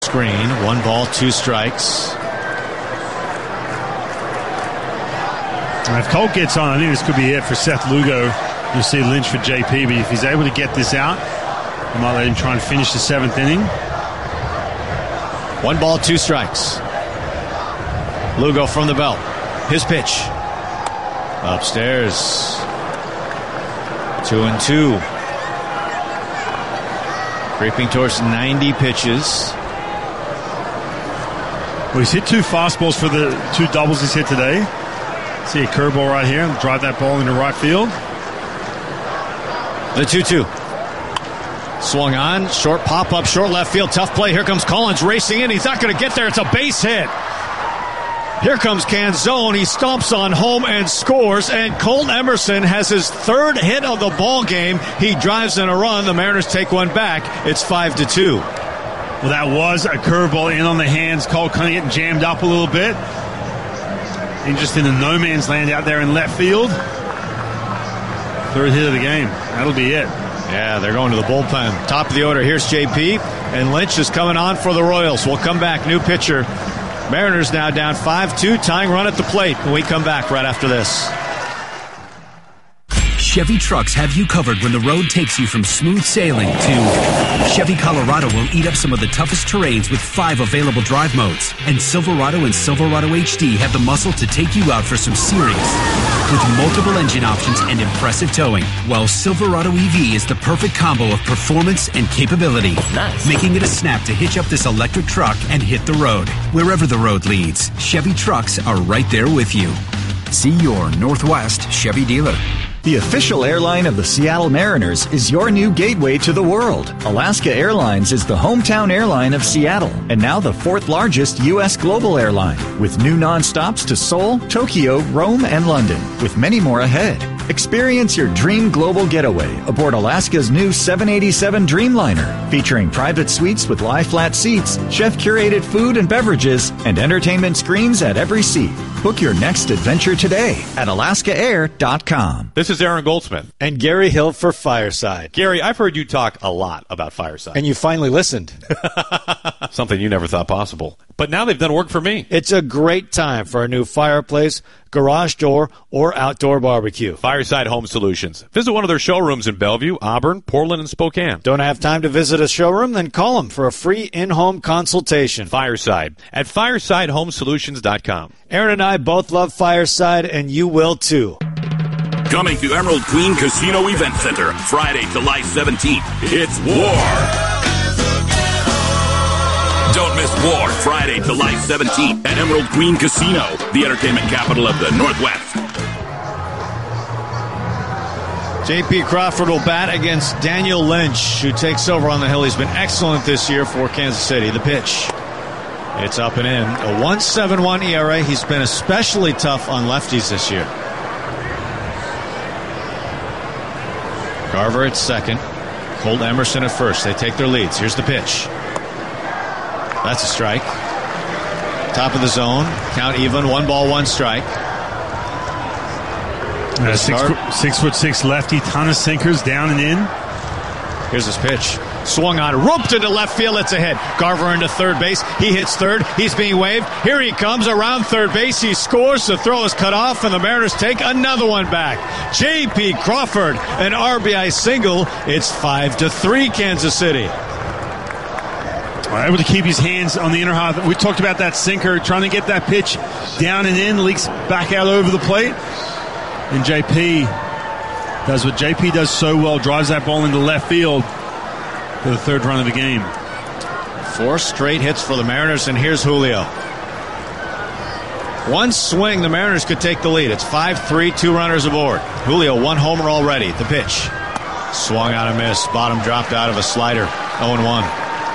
Screen, 1 ball, 2 strikes. If Colt gets on, I think this could be it for Seth Lugo. You'll see Lynch for JP, but if he's able to get this out, I might let him try and finish the 7th inning. 1 ball, 2 strikes. Lugo from the belt. His pitch. Upstairs. 2-2. Creeping towards 90 pitches. Well, he's hit 2 fastballs for the 2 doubles he's hit today. See a curveball right here and drive that ball into right field. The 2-2. Swung on. Short pop-up, short left field. Tough play. Here comes Collins racing in. He's not going to get there. It's a base hit. Here comes Canzone. He stomps on home and scores. And Colt Emerson has his 3rd hit of the ball game. He drives in a run. The Mariners take one back. It's 5-2. Well, that was a curveball in on the hands. Colt kind of getting jammed up a little bit. And just in the no man's land out there in left field. 3rd hit of the game. That'll be it. Yeah, they're going to the bullpen. Top of the order, here's JP. And Lynch is coming on for the Royals. We'll come back. New pitcher. Mariners now down 5-2, tying run at the plate. When we come back right after this. Chevy trucks have you covered when the road takes you from smooth sailing to Chevy Colorado will eat up some of the toughest terrains with 5 available drive modes. And Silverado and Silverado HD have the muscle to take you out for some serious with multiple engine options and impressive towing. While Silverado EV is the perfect combo of performance and capability. Nice. Making it a snap to hitch up this electric truck and hit the road. Wherever the road leads, Chevy trucks are right there with you. See your Northwest Chevy dealer. The official airline of the Seattle Mariners is your new gateway to the world. Alaska Airlines is the hometown airline of Seattle and now the 4th largest U.S. global airline with new nonstops to Seoul, Tokyo, Rome, and London, with many more ahead. Experience your dream global getaway aboard Alaska's new 787 Dreamliner, featuring private suites with lie-flat seats, chef-curated food and beverages, and entertainment screens at every seat. Book your next adventure today at alaskaair.com. This is Aaron Goldsmith. And Gary Hill for Fireside. Gary, I've heard you talk a lot about Fireside. And you finally listened. Something you never thought possible. But now they've done work for me. It's a great time for a new fireplace, garage door, or outdoor barbecue. Fireside Home Solutions. Visit one of their showrooms in Bellevue, Auburn, Portland, and Spokane. Don't have time to visit a showroom? Then call them for a free in-home consultation. Fireside at firesidehomesolutions.com. Aaron and I both love Fireside, and you will too. Coming to Emerald Queen Casino Event Center, Friday, July 17th. It's War. Don't miss War, Friday, July 17th at Emerald Queen Casino, the entertainment capital of the Northwest. J.P. Crawford will bat against Daniel Lynch, who takes over on the hill. He's been excellent this year for Kansas City. The pitch. It's up and in. A 1.71 ERA. He's been especially tough on lefties this year. Garver at second. Colt Emerson at first. They take their leads. Here's the pitch. That's a strike. Top of the zone. Count even. 1 ball, 1 strike. 6'6" lefty. Ton of sinkers down and in. Here's his pitch. Swung on, roped into left field. It's a hit. Garver into third base. He hits third. He's being waved. Here he comes around third base. He scores. The throw is cut off, and the Mariners take another one back. J.P. Crawford, an RBI single. It's 5-3 Kansas City. Able to keep his hands on the inner half. We talked about that sinker, trying to get that pitch down and in, leaks back out over the plate. And JP does what JP does so well, drives that ball into left field for the 3rd run of the game. 4 straight hits for the Mariners, and here's Julio. One swing, the Mariners could take the lead. It's 5-3, 2 runners aboard. Julio, 1 homer already. The pitch. Swung out and missed. Bottom dropped out of a slider. 0-1.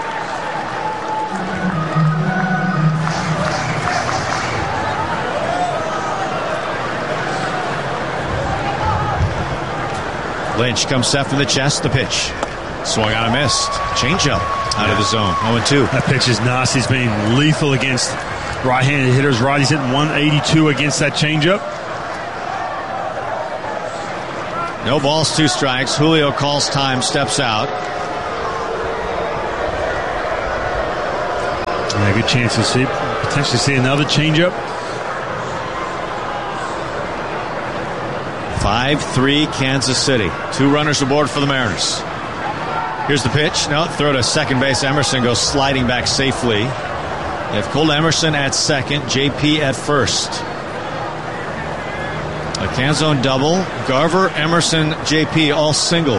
Lynch comes set from the chest. The pitch. Swung out and missed. Changeup out of the zone. 0-2. That pitch is nasty. He's been lethal against right-handed hitters. Right, he's hitting 182 against that changeup. No balls, 2 strikes. Julio calls time, steps out. Yeah, good chance to potentially see another changeup. 5-3 Kansas City. 2 runners aboard for the Mariners. Here's the pitch. No, throw to second base. Emerson goes sliding back safely. They have Cole Emerson at second, JP at first. A Canzone double. Garver, Emerson, JP all singled.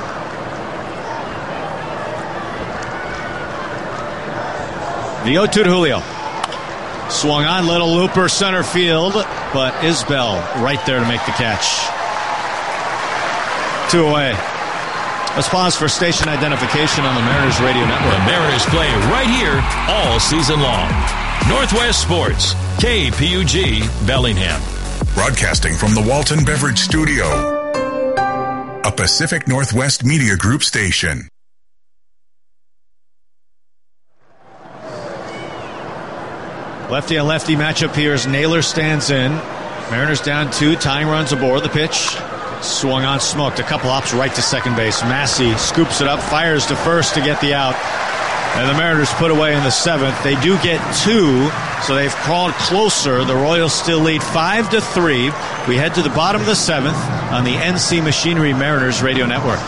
The 0-2 to Julio. Swung on, little looper center field, but Isbell right there to make the catch. 2 away. Let's pause for station identification on the Mariners Radio Network. The Mariners play right here all season long. Northwest Sports, KPUG, Bellingham. Broadcasting from the Walton Beverage Studio, a Pacific Northwest Media Group station. Lefty on lefty matchup here as Naylor stands in. Mariners down 2, tying runs aboard. The pitch swung on, smoked. A couple hops right to second base. Massey scoops it up, fires to first to get the out. And the Mariners put away in the 7th. They do get 2, so they've crawled closer. The Royals still lead 5-3. We head to the bottom of the 7th on the NC Machinery Mariners Radio Network.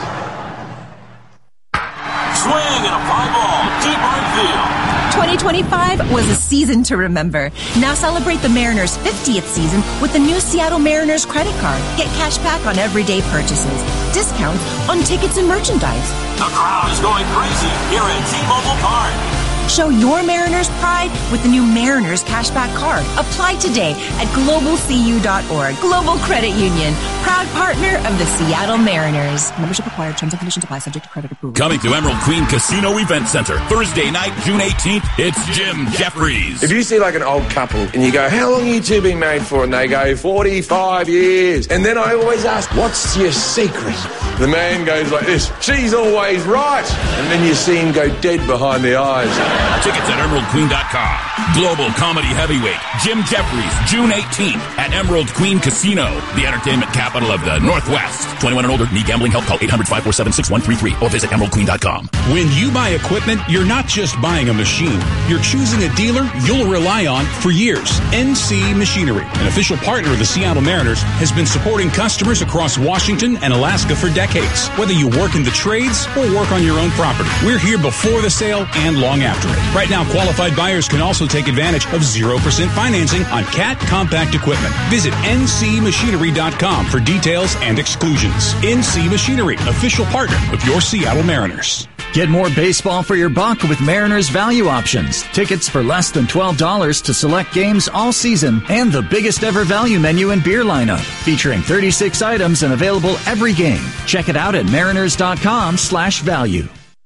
Swing and a fly ball, deep right field. 2025 was a season to remember. Now celebrate the Mariners' 50th season with the new Seattle Mariners credit card. Get cash back on everyday purchases, discounts on tickets and merchandise. The crowd is going crazy here at T-Mobile Park. Show your Mariners pride with the new Mariners Cashback Card. Apply today at globalcu.org. Global Credit Union, proud partner of the Seattle Mariners. Membership required. Terms and conditions apply. Subject to credit approval. Coming to Emerald Queen Casino Event Center, Thursday night, June 18th, it's Jim Jeffries. If you see like an old couple and you go, how long have you two been married for? And they go, 45 years. And then I always ask, what's your secret? The man goes like this, she's always right. And then you see him go dead behind the eyes. Tickets at EmeraldQueen.com. Global comedy heavyweight Jim Jeffries, June 18th at Emerald Queen Casino, the entertainment capital of the Northwest. 21 and older, need gambling help, call 800-547-6133 or visit EmeraldQueen.com. When you buy equipment, you're not just buying a machine. You're choosing a dealer you'll rely on for years. NC Machinery, an official partner of the Seattle Mariners, has been supporting customers across Washington and Alaska for decades. Whether you work in the trades or work on your own property, we're here before the sale and long after it. Right now, qualified buyers can also take advantage of 0% financing on CAT compact equipment. Visit ncmachinery.com for details and exclusions. NC Machinery, official partner of your Seattle Mariners. Get more baseball for your buck with Mariners Value Options. Tickets for less than $12 to select games all season and the biggest ever value menu and beer lineup, featuring 36 items and available every game. Check it out at mariners.com/value.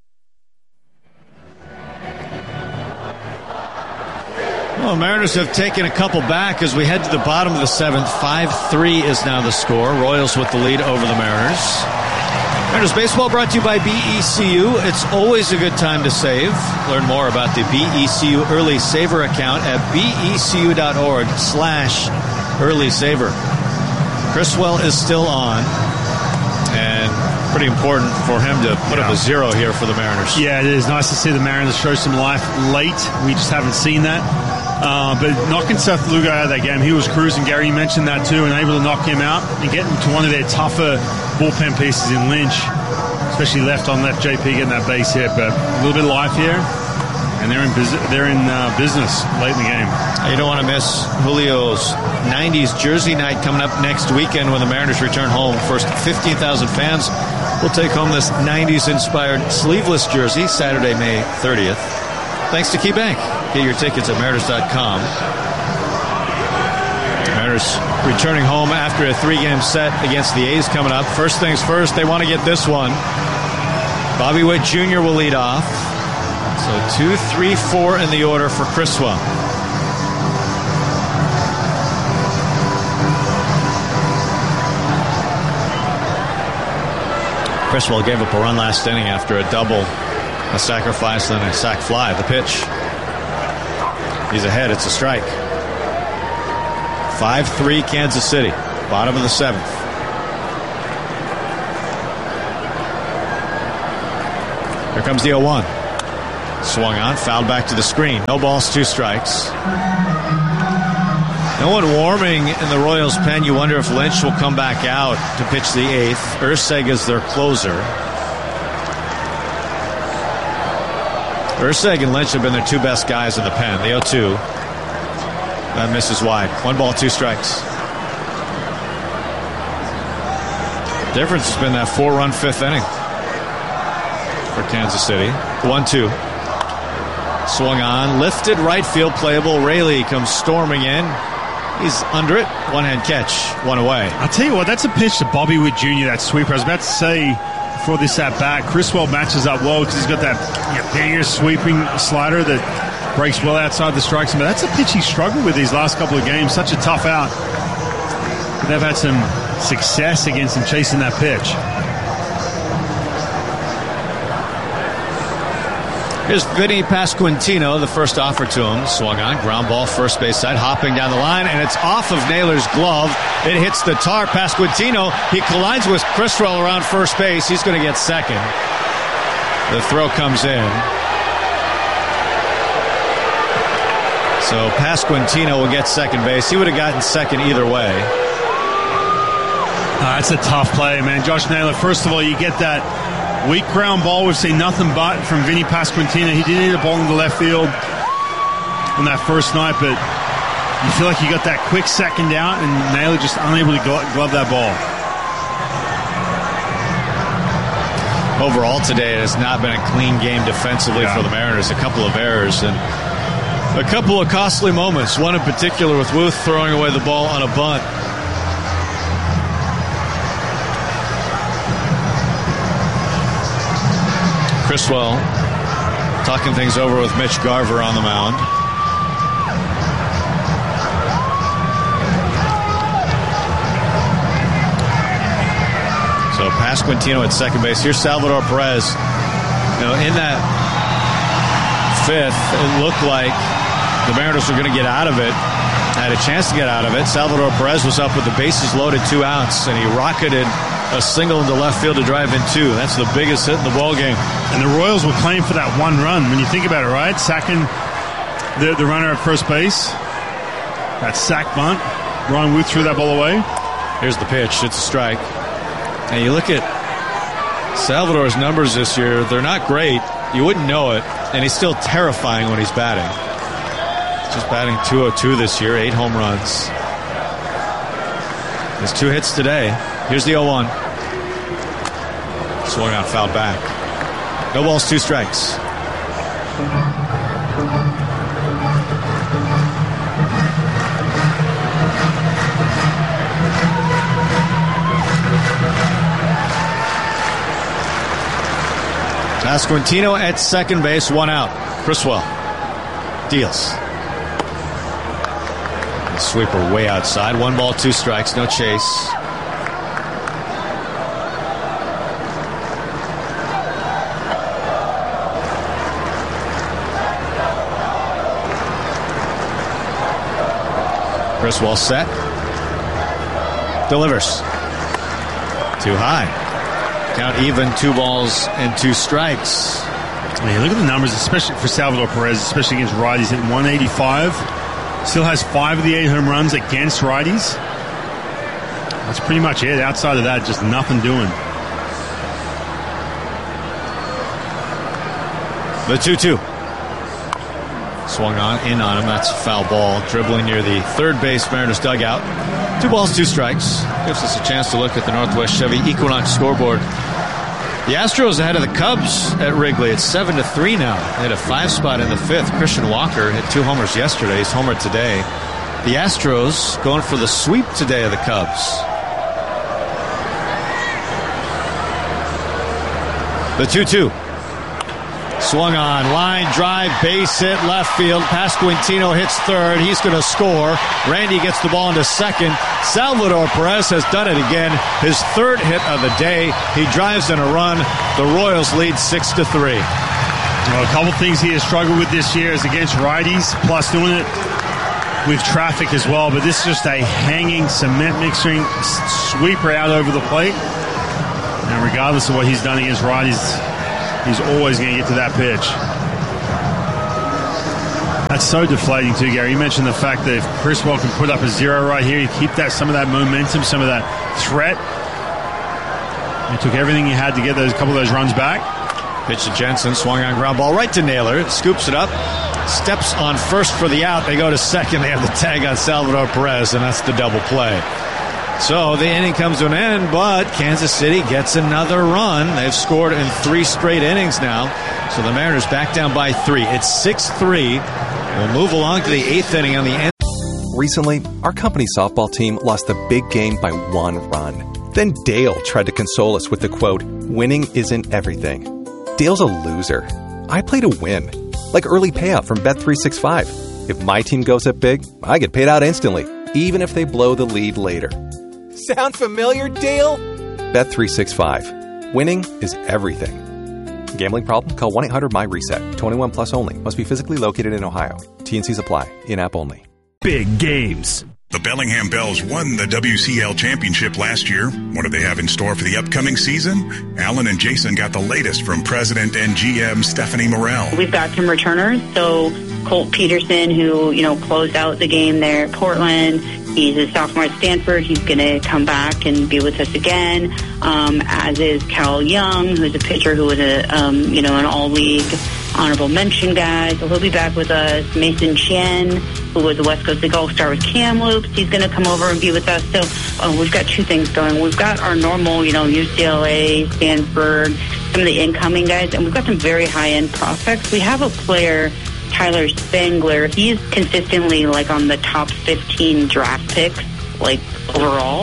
Well, Mariners have taken a couple back as we head to the bottom of the 7th. 5-3 is now the score. Royals with the lead over the Mariners. Mariners Baseball brought to you by BECU. It's always a good time to save. Learn more about the BECU Early Saver account at becu.org/early saver. Criswell is still on, and pretty important for him to put up a 0 here for the Mariners. Yeah, it is nice to see the Mariners show some life late. We just haven't seen that. But knocking Seth Lugo out of that game, he was cruising. Gary, you mentioned that too, and able to knock him out and get him to one of their tougher bullpen pieces in Lynch, especially left on left. JP getting that base hit, but a little bit of life here, and they're in business late in the game. You don't want to miss Julio's 90s jersey night coming up next weekend when the Mariners return home. First 15,000 fans will take home this 90s-inspired sleeveless jersey Saturday, May 30th. Thanks to KeyBank. Get your tickets at Mariners.com. Mariners returning home after a 3-game set against the A's coming up. First things first, they want to get this one. Bobby Witt Jr. will lead off. So 2, 3, 4 in the order for Criswell. Criswell gave up a run last inning after a double, a sacrifice, and a sac fly. The pitch. He's ahead. It's a strike. 5-3 Kansas City. Bottom of the 7th. Here comes the 0-1. Swung on, fouled back to the screen. No balls, 2 strikes. No one warming in the Royals' pen. You wonder if Lynch will come back out to pitch the 8th. Urseg is their closer. Urseg and Lynch have been their 2 best guys in the pen. The 0-2. That misses wide. 1 ball, 2 strikes. Difference has been that 4-run 5th inning for Kansas City. 1-2. Swung on, lifted right field, playable. Raley comes storming in. He's under it. 1-hand catch, 1 away. I'll tell you what, that's a pitch to Bobby Witt Jr., that sweeper. I was about to say before this at bat, Criswell matches up well because he's got that bigger sweeping slider that breaks well outside the strike zone. But that's a pitch he struggled with these last couple of games. Such a tough out. But they've had some success against him chasing that pitch. Here's Vinny Pasquantino, the first offer to him. Swung on, ground ball, first base side, hopping down the line, and it's off of Naylor's glove. It hits the tar. Pasquantino, he collides with Criswell around first base. He's going to get second. The throw comes in. So Pasquantino will get second base. He would have gotten second either way. That's a tough play, man. Josh Naylor, first of all, you get that weak ground ball. We've seen nothing but from Vinny Pasquantino. He did hit a ball in the left field on that first night, but you feel like you got that quick second out, and Naylor just unable to glove that ball. Overall today, it has not been a clean game defensively for the Mariners. A couple of errors and a couple of costly moments. One in particular with Wuth throwing away the ball on a bunt. Criswell talking things over with Mitch Garver on the mound. So Pasquantino at second base. Here's Salvador Perez. In that 5th, it looked like the Mariners were going to get out of it. Had a chance to get out of it. Salvador Perez was up with the bases loaded, 2 outs, and he rocketed a single into left field to drive in 2. That's the biggest hit in the ball game. And the Royals were playing for that 1 run. When you think about it, right? Sacking the runner at first base. That sack bunt. Ryan Wuth threw that ball away. Here's the pitch. It's a strike. And you look at Salvador's numbers this year. They're not great. You wouldn't know it. And he's still terrifying when he's batting. Just batting .202 this year. 8 home runs. There's 2 hits today. Here's the 0-1. Swung out, fouled back. No balls, 2 strikes. Pasquantino at second base, 1 out. Criswell deals. The sweeper way outside. 1 ball, 2 strikes, no chase. Criswell set. Delivers. Too high. Count even, 2 balls and 2 strikes. Man, look at the numbers, especially for Salvador Perez, especially against righties. Hitting .185. Still has 5 of the 8 home runs against righties. That's pretty much it. Outside of that, just nothing doing. The 2-2. Swung in on him. That's a foul ball. Dribbling near the third base Mariners dugout. 2 balls, 2 strikes. Gives us a chance to look at the Northwest Chevy Equinox scoreboard. The Astros ahead of the Cubs at Wrigley. It's 7-3 now. They had a 5 spot in the 5th. Christian Walker hit 2 homers yesterday. He's homered today. The Astros going for the sweep today of the Cubs. The 2-2. Swung on, line drive, base hit, left field. Pasquantino hits third. He's going to score. Randy gets the ball into second. Salvador Perez has done it again. His 3rd hit of the day. He drives in a run. The Royals lead 6-3. Well, a couple things he has struggled with this year is against righties, plus doing it with traffic as well. But this is just a hanging cement mixing sweeper out over the plate. And regardless of what he's done against righties, he's always going to get to that pitch. That's so deflating too, Gary. You mentioned the fact that if Criswell can put up a 0 right here, you keep some of that momentum, some of that threat. He took everything he had to get a couple of those runs back. Pitch to Jensen, swung on ground ball right to Naylor, scoops it up, steps on first for the out. They go to second. They have the tag on Salvador Perez, and that's the double play. So the inning comes to an end, but Kansas City gets another run. They've scored in 3 straight innings now. So the Mariners back down by 3. It's 6-3. We'll move along to the 8th inning on the end. Recently, our company softball team lost a big game by 1 run. Then Dale tried to console us with the quote, "Winning isn't everything." Dale's a loser. I play to win. Like early payout from Bet365. If my team goes up big, I get paid out instantly, even if they blow the lead later. Sound familiar, Dale? Bet365. Winning is everything. Gambling problem? Call 1-800-MY-RESET. 21 plus only. Must be physically located in Ohio. T&Cs apply. In-app only. Big games. The Bellingham Bells won the WCL championship last year. What do they have in store for the upcoming season? Alan and Jason got the latest from President and GM Stephanie Morrell. We've got some returners. So Colt Peterson, who, closed out the game there at Portland. He's a sophomore at Stanford. He's going to come back and be with us again, as is Cal Young, who's a pitcher who was an all-league honorable mention guy. So he'll be back with us. Mason Chen, who was a West Coast League All-Star with Kamloops. He's going to come over and be with us. So we've got 2 things going. We've got our normal, UCLA, Stanford, some of the incoming guys, and we've got some very high-end prospects. We have a player, Tyler Spangler. He's consistently on the top 15 draft picks, overall,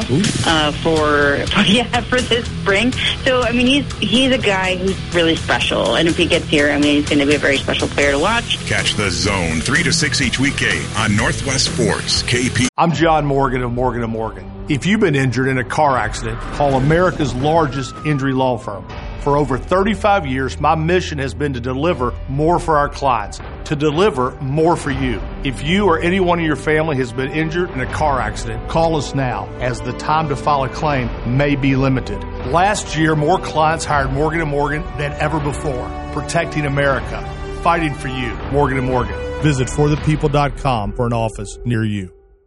for this spring. So, he's a guy who's really special. And if he gets here, he's going to be a very special player to watch. Catch The Zone 3 to 6 each weekday on Northwest Sports, KP. I'm John Morgan of Morgan & Morgan. If you've been injured in a car accident, call America's largest injury law firm. For over 35 years, my mission has been to deliver more for our clients, to deliver more for you. If you or anyone in your family has been injured in a car accident, call us now, as the time to file a claim may be limited. Last year, more clients hired Morgan & Morgan than ever before, protecting America, fighting for you. Morgan & Morgan. Visit forthepeople.com for an office near you.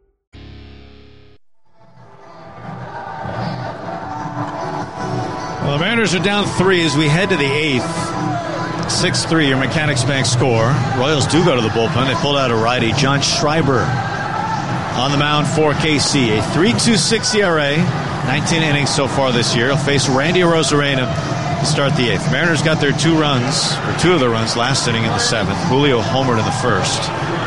Well, the Mariners are down 3 as we head to the 8th. 6-3, your Mechanics Bank score. Royals do go to the bullpen. They pulled out a righty, John Schreiber, on the mound for KC. A 3.26 ERA, 19 innings so far this year. He'll face Randy Arozarena to start the 8th. Mariners got their 2 of the runs last inning in the 7th. Julio homered in the 1st.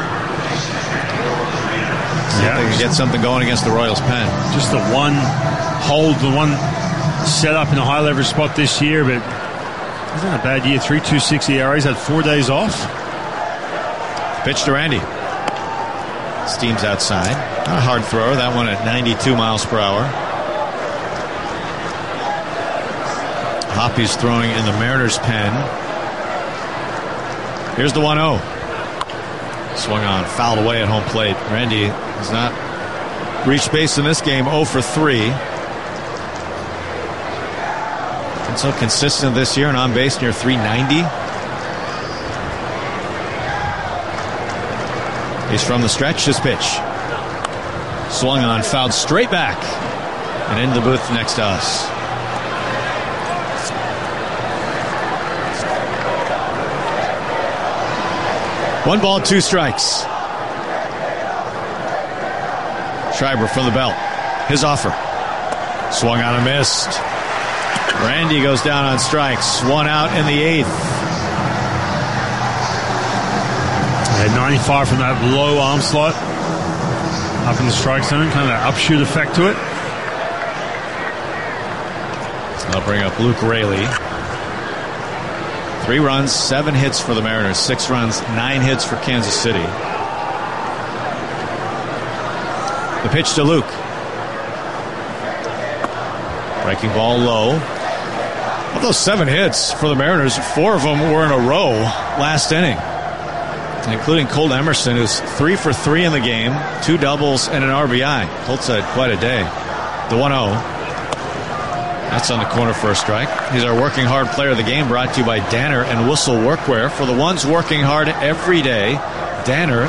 See if they can get something going against the Royals pen. Just the one hold, the one set up in a high leverage spot this year, but it's not a bad year. 3.26 ERA. He's had 4 days off. Pitch to Randy. Steams outside. Not a hard thrower. That one at 92 miles per hour. Hoppy's throwing in the Mariners' pen. Here's the 1-0. Swung on, fouled away at home plate. Randy has not reached base in this game. 0 for 3. Been so consistent this year and on base near 390. He's from the stretch. His pitch swung on, fouled straight back, and into the booth next to us. One ball, 2 strikes. Schreiber from the belt. His offer. Swung on and missed. Randy goes down on strikes. 1 out in the 8th. At 95 from that low arm slot. Up in the strike zone. Kind of that upshoot effect to it. I'll bring up Luke Raley. 3 runs, 7 hits for the Mariners. 6 runs, 9 hits for Kansas City. The pitch to Luke. Breaking ball low. Of those 7 hits for the Mariners, 4 of them were in a row last inning, including Colt Emerson, who's 3 for 3 in the game, 2 doubles and an RBI. Colt's had quite a day. The 1-0. That's on the corner for a strike. He's our working hard player of the game, brought to you by Danner and Whistle Workwear. For the ones working hard every day, Danner